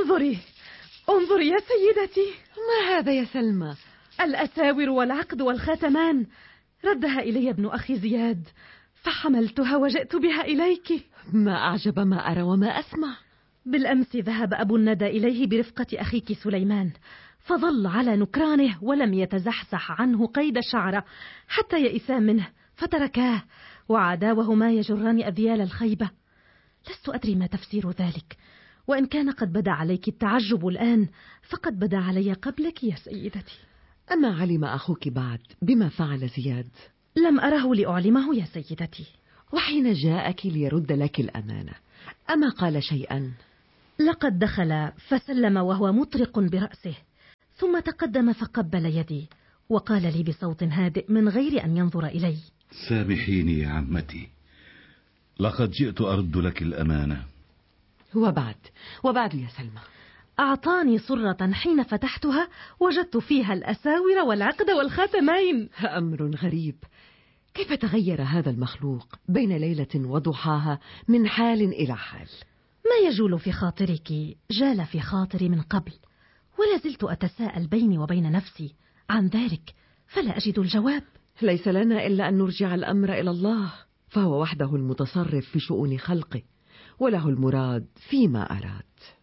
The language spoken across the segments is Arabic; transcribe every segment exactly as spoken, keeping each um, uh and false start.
انظري انظري يا سيدتي. ما هذا يا سلمى؟ الأساور والعقد والخاتمان ردها إلي ابن أخي زياد، فحملتها وجئت بها إليك. ما أعجب ما أرى وما أسمع. بالأمس ذهب أبو الندى إليه برفقة أخيك سليمان، فظل على نكرانه ولم يتزحزح عنه قيد شعرة حتى يئسا منه فتركاه، وعادا وهما يجران أذيال الخيبة. لست أدري ما تفسير ذلك، وإن كان قد بدا عليك التعجب الآن فقد بدا علي قبلك يا سيدتي. أما علم أخوك بعد بما فعل زياد؟ لم أره لأعلمه يا سيدتي. وحين جاءك ليرد لك الأمانة أما قال شيئا؟ لقد دخل فسلم وهو مطرق برأسه، ثم تقدم فقبل يدي وقال لي بصوت هادئ من غير أن ينظر إلي: سامحيني يا عمتي، لقد جئت أرد لك الأمانة. وبعد وبعد يا سلمى؟ أعطاني صرة حين فتحتها وجدت فيها الأساور والعقد والخاتمين. أمر غريب، كيف تغير هذا المخلوق بين ليلة وضحاها من حال إلى حال؟ ما يجول في خاطرك جال في خاطري من قبل، ولا زلت أتساءل بيني وبين نفسي عن ذلك فلا أجد الجواب. ليس لنا إلا أن نرجع الأمر إلى الله، فهو وحده المتصرف في شؤون خلقه، وله المراد فيما أراد.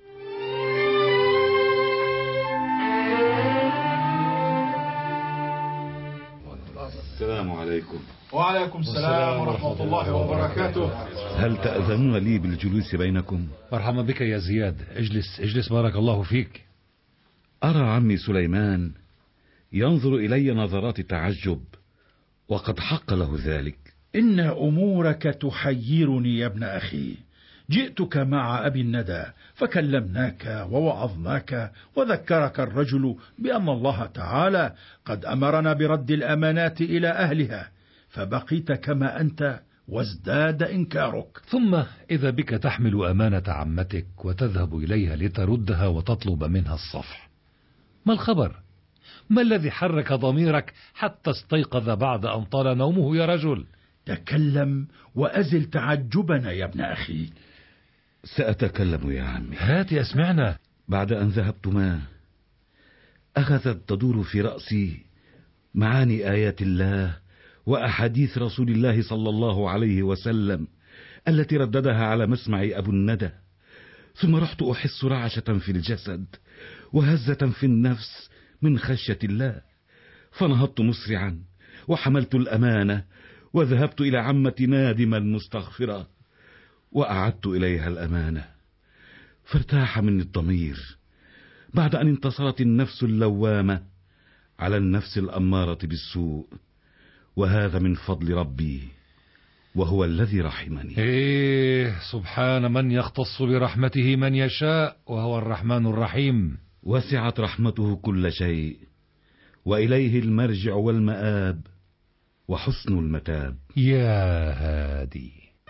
السلام عليكم. وعليكم السلام ورحمة الله وبركاته. هل تأذنون لي بالجلوس بينكم؟ مرحبا بك يا زياد، اجلس اجلس بارك الله فيك. أرى عمي سليمان ينظر إلي نظرات تعجب، وقد حق له ذلك. إن أمورك تحيرني يا ابن أخي. جئتك مع أبي الندى فكلمناك ووعظناك، وذكرك الرجل بأن الله تعالى قد أمرنا برد الأمانات إلى أهلها، فبقيت كما أنت وازداد إنكارك. ثم إذا بك تحمل أمانة عمتك وتذهب إليها لتردها وتطلب منها الصفح. ما الخبر؟ ما الذي حرك ضميرك حتى استيقظ بعد أن طال نومه يا رجل؟ تكلم وأزل تعجبنا يا ابن أخي. سأتكلم يا عمي. هات أسمعنا. بعد أن ذهبتما أخذت تدور في رأسي معاني آيات الله وأحاديث رسول الله صلى الله عليه وسلم التي رددها على مسمع أبو الندى، ثم رحت أحس رعشة في الجسد وهزة في النفس من خشية الله، فنهضت مسرعا وحملت الأمانة وذهبت إلى عمتي نادما مستغفرا، وأعدت إليها الأمانة، فارتاح مني الضمير بعد أن انتصرت النفس اللوامة على النفس الأمارة بالسوء، وهذا من فضل ربي وهو الذي رحمني. إيه، سبحان من يختص برحمته من يشاء وهو الرحمن الرحيم. وسعت رحمته كل شيء، وإليه المرجع والمآب وحسن المتاب. يا هادي.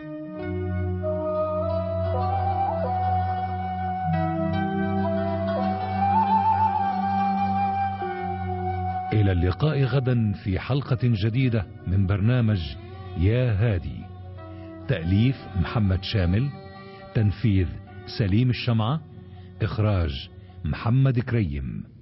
إلى اللقاء غدا في حلقة جديدة من برنامج يا هادي. تأليف محمد شامل، تنفيذ سليم الشمعة، إخراج محمد كريم.